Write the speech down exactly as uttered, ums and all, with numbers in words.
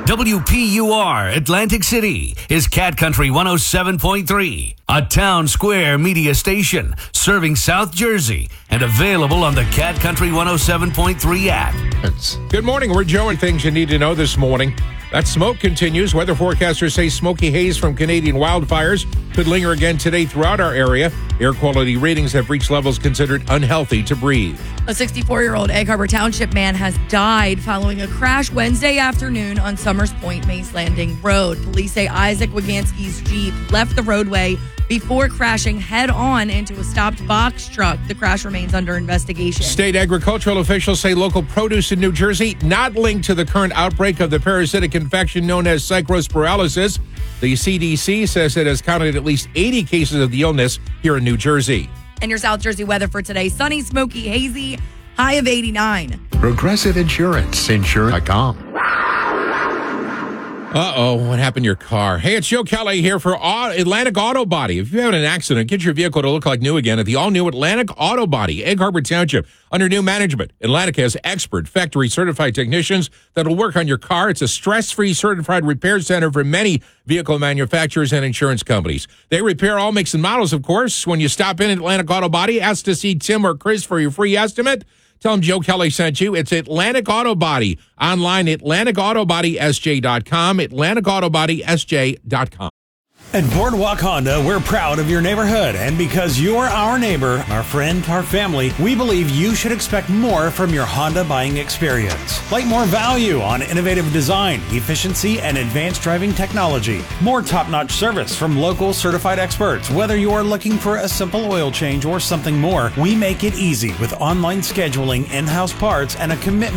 W P U R Atlantic City is Cat Country one oh seven point three, a Town Square media station serving South Jersey and available on the Cat Country one oh seven point three app. Good morning. We're Joe and things you need to know this morning. That smoke continues. Weather forecasters say smoky haze from Canadian wildfires could linger again today throughout our area. Air quality ratings have reached levels considered unhealthy to breathe. A sixty-four-year-old Egg Harbor Township man has died following a crash Wednesday afternoon on Summers Point Mace Landing Road. Police say Isaac Wagansky's Jeep left the roadway before crashing head-on into a stopped box truck. The crash remains under investigation. State agricultural officials say local produce in New Jersey not linked to the current outbreak of the parasitic infection known as psychrospiralysis. The C D C says it has counted at least eighty cases of the illness here in New Jersey. And your South Jersey weather for today: sunny, smoky, hazy, high of eighty-nine. Progressive Insurance, insure dot com. Uh-oh, what happened to your car? Hey, it's Joe Kelly here for Atlantic Auto Body. If you have an accident, get your vehicle to look like new again at the all-new Atlantic Auto Body, Egg Harbor Township. Under new management, Atlantic has expert factory-certified technicians that will work on your car. It's a stress-free certified repair center for many vehicle manufacturers and insurance companies. They repair all makes and models, of course. When you stop in at Atlantic Auto Body, ask to see Tim or Chris for your free estimate. Tell them Joe Kelly sent you. It's Atlantic Auto Body. Online, Atlantic Auto Body S J dot com, Atlantic Auto Body S J dot com. At Boardwalk Honda, we're proud of your neighborhood, and because you're our neighbor, our friend, our family, we believe you should expect more from your Honda buying experience. Like more value on innovative design, efficiency, and advanced driving technology. More top-notch service from local certified experts. Whether you are looking for a simple oil change or something more, we make it easy with online scheduling, in-house parts, and a commitment